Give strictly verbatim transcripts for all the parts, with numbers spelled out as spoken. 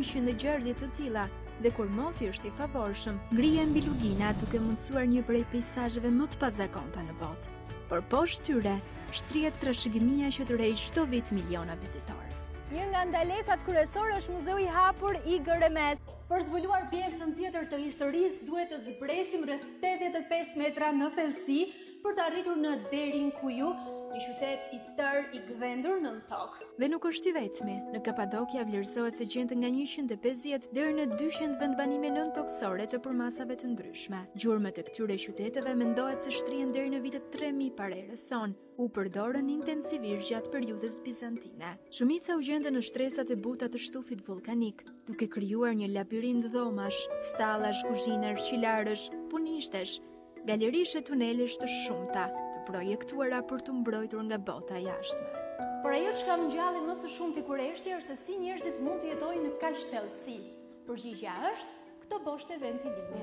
njëqiqin dhe gjerdhje të tilla, dhe kur moti është i favorshëm, ngrihen mbi lugina duke mundësuar një prej peizazheve më të pazakonta në botë. Por poshtë tyre shtrihet trashëgimia që tërheq çdo vit miliona vizitorë. Një nga ndalesat kryesore është Muzeu i hapur i Gërëmes. Për zbuluar pjesën tjetër të historisë, duhet të zbresim rreth tetëdhjetë e pesë metra në thellësi për të arritur në derin Kuju, një qytet i tërë i gdhendur nën tokë. Dhe nuk është i vetmi. Në Kapadokia vlerësohet se gjendet nga njëqind e pesëdhjetë deri në dyqind vendbanime nën tokësore të përmasave të ndryshme. Gjurmët e këtyre qyteteve mendohet se shtrihen deri në vitet tre mijë para erës son. U përdorën intensivisht gjatë periudhës bizantine. Shumica u gjenden në shtresat e buta të shtufit vullkanik, duke krijuar një labirint dhomash, stallash, kuzhina, arqilarësh, punishtesh, galerish e tunelesh të shumta, të projektuara për të mbrojtur nga bota jashtme. Por ajo që kam ngjalli më së shumti kurreshti është se si njerëzit mund të jetojnë në kaq thellësi. Përgjigjja është këto boshte ventilimi.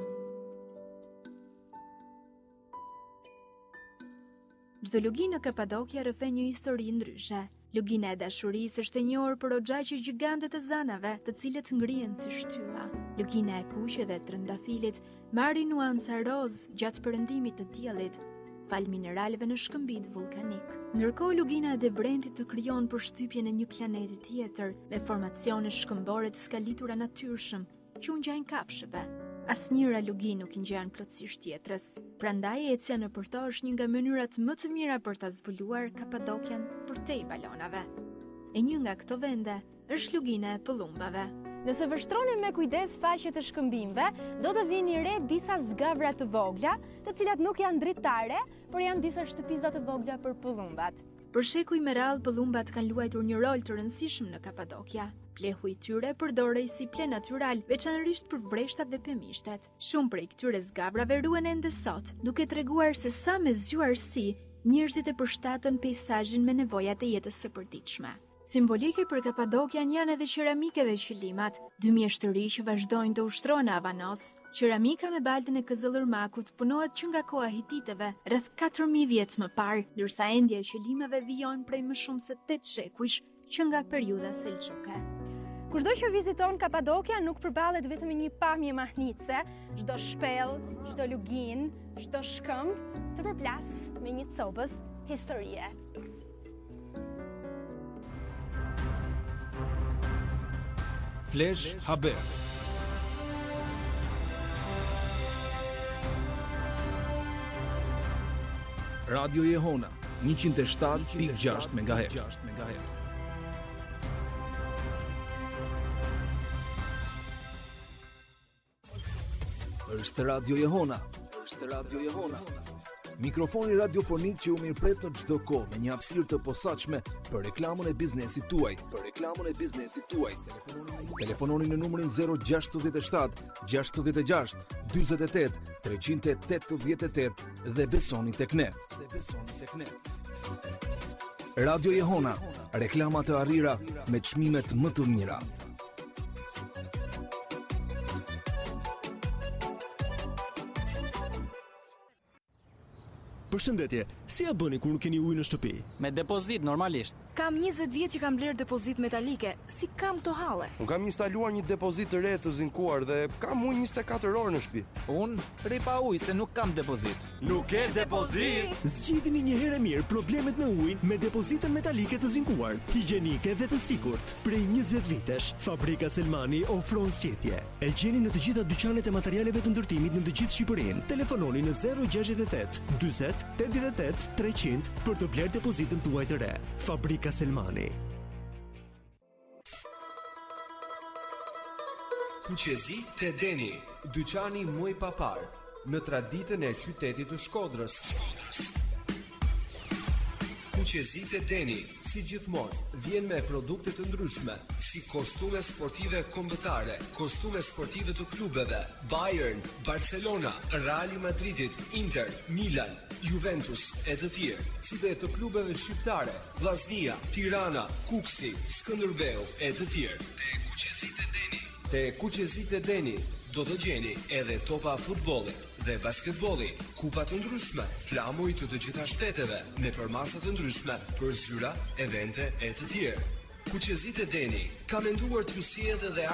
Çdo lugi në Kapadokia rrëfen një histori ndryshe. Lugina e dashurisë është e njohur për oxhaqe gjigante të zanave, të cilët ngrihen si shtylla. Lugina e kuqe dhe trëndafilit marrin nuanca roz gjatë perëndimit të diellit, fal mineraleve në shkëmbit vulkanik. Ndërkohë lugina e Devrentit të krijon përshtypjen e një planeti tjetër me formacione shkëmbore të skalitura natyrshëm që u ngjajnë kafshëve. Asnjëra lugi nuk i ngjan plotësisht tjetrës. Prandaj ecja në përto është një nga mënyrat më të mira për ta zbuluar Kapadokian përtej balonave. E një nga këto vende është lugina e pëllumbave. Nëse vështroni me kujdes faqet e shkëmbimeve, do të vini re disa zgavra të vogla, të cilat nuk janë dritare, por janë disa shtëpiza të vogla për pëllumbat. Për shekuj me radhë pëllumbat kanë luajtur një rol të rëndësishëm në Kapadokia. Plehu i tyre përdorej si ple natyral, veçanërisht për vreshtat dhe pemishtet. Shumë prej këtyre zgavrave ruhen ende sot, duke treguar se sa me zgjuarsi njerëzit e përshtatën peizazhin me nevojat e jetës së përditshme. Simbolike për Kapadokian janë edhe qeramike dhe qylimat, dy mjeshtëri që vazhdojnë të ushtrohen në Avanos. Qeramika me baltën e Kızılırmakut punohet që nga koha hititëve, rreth katër mijë vjet më parë, ndërsa endja e qylimeve vijojnë prej më shumë se tetë shekujsh që nga periudha selçuke. Kushdo që viziton Kapadokia nuk përballet vetëm me një pamje mahnitse, çdo shpellë, çdo lugin, çdo shkëmb të përplas me një copës historie. Flash Haber. Radio Jehona njëqind e shtatë pikë gjashtë megahertz. Është Radio Jehona. Është Radio Jehona. Mikrofoni radiofonik që u mirëpret në çdo kohë me një hapësirë të posaçme për reklamën e biznesit tuaj. Për reklamën e biznesit tuaj. Telefononi në numrin zero gjasht shtat gjasht gjasht dyzet e tetë treqind e tetëdhjetë e tetë dhe besoni tek ne. Dhe besoni tek ne. Radio Jehona, reklama të arrira me çmimet më të mira. Përshëndetje, si ja bëni kur nuk keni ujë në shtëpi? Me depozit normalisht. Kam njëzet vjet që kam bler depozit metalike. Si kam këto halle? Unë kam instaluar një depozit të re të zinkuar dhe kam ujë njëzet e katër orë në shtëpi. Unë rri pa ujë se nuk kam depozit. Nuk ke depozit? Zgjidhni një herë mirë problemet me ujin me depozitën metalike të zinkuar, higjienike dhe të sigurt. Prej njëzet vitesh, Fabrika Selmani ofron zgjedhje. E gjeni në të gjitha dyqanet e materialeve të ndërtimit në të gjithë Shqipërinë. Telefononi në zero gjasht e tetë dyzet tetëdhjetë e tetë treqind për të bler depozitën tuaj të re. Fabrika Selmani. Kuqezi te Deni, dyqani muj papar, në traditën e qytetit të Shkodrës. Kuqezi te Deni, si gjithmonë, vjen me produkte të ndryshme, si kostume sportive kombëtare, kostume sportive të klubeve, Bayern, Barcelona, Real Madridit, Inter, Milan, Juventus e të tjerë, si dhe të klubeve shqiptare, Vllaznia, Tirana, Kuksi, Skënderbeu e të tjerë. Te Kuqezit e Deni. Te Kuqezit e Deni do të gjeni edhe topa futbolli dhe basketbolli, kupa të ndryshme, flamuj të të gjitha shteteve, me përmasa të ndryshme për zyra, evente e të tjerë. Kuqezit e Deni ka menduar t'ju sjellë dhe